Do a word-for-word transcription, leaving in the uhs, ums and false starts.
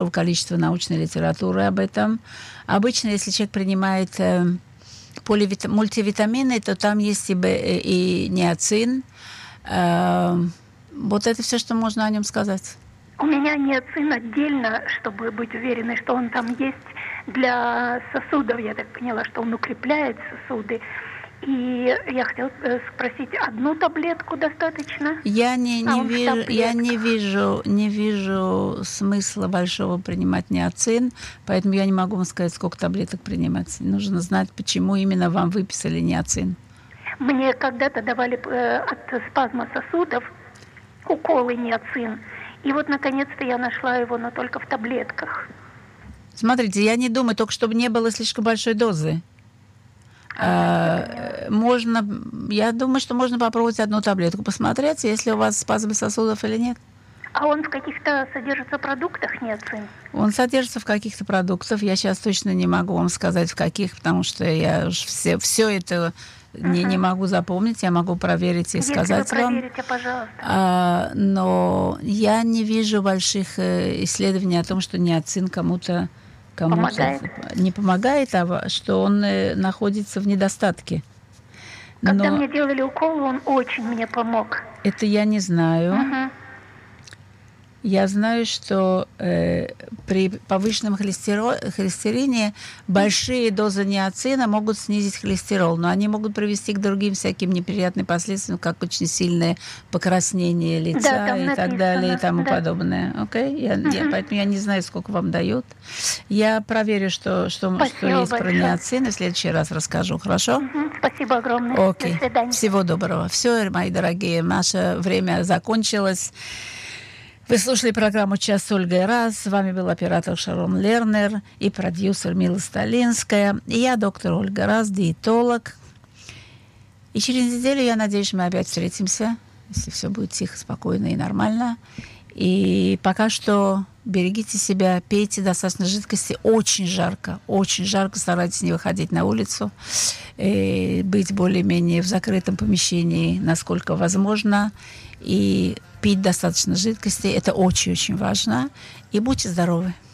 большого количества научной литературы об этом. Обычно, если человек принимает э, поливит... мультивитамины, то там есть и, б... и ниацин. Э, вот это все, что можно о нем сказать. У меня ниацин отдельно, чтобы быть уверенной, что он там есть для сосудов. Я так поняла, что он укрепляет сосуды. И я хотела спросить, одну таблетку достаточно? Я не, не, а вижу, я не вижу, не вижу смысла большого принимать ниацин, поэтому я не могу вам сказать, сколько таблеток принимать. Нужно знать, почему именно вам выписали ниацин. Мне когда-то давали э, от спазма сосудов уколы ниацин, и вот наконец-то я нашла его, но только в таблетках. Смотрите, я не думаю, только чтобы не было слишком большой дозы. А, можно, я думаю, что можно попробовать одну таблетку, посмотреть, если у вас спазмы сосудов или нет. А он в каких-то содержится продуктах, ниацин? Он содержится в каких-то продуктах. Я сейчас точно не могу вам сказать, в каких, потому что я все, все это uh-huh. не, не могу запомнить. Я могу проверить и Если сказать вы проверите, вам. Пожалуйста. А, но я не вижу больших исследований о том, что ниацин кому-то Кому-то помогает. Не помогает, а что он находится в недостатке. Когда Но мне делали укол, он очень мне помог. Это я не знаю. Угу. Я знаю, что э, при повышенном холестеро- холестерине большие дозы ниацина могут снизить холестерол, но они могут привести к другим всяким неприятным последствиям, как очень сильное покраснение лица да, и написано. Так далее и тому да. подобное. Okay? Я, угу. я, поэтому я не знаю, сколько вам дают. Я проверю, что, что, что есть большое. про ниацин, и в следующий раз расскажу. Хорошо? Угу. Спасибо огромное. Okay. До свидания. Всего доброго. Все, мои дорогие, наше время закончилось. Вы слушали программу «Час с Ольгой Раз». С вами был оператор Шарон Лернер и продюсер Мила Сталинская. И я, доктор Ольга Раз, диетолог. И через неделю, я надеюсь, мы опять встретимся, если все будет тихо, спокойно и нормально. И пока что берегите себя, пейте достаточно жидкости. Очень жарко, очень жарко. Старайтесь не выходить на улицу. И быть более-менее в закрытом помещении, насколько возможно. И пить достаточно жидкости. Это очень-очень важно. И будьте здоровы.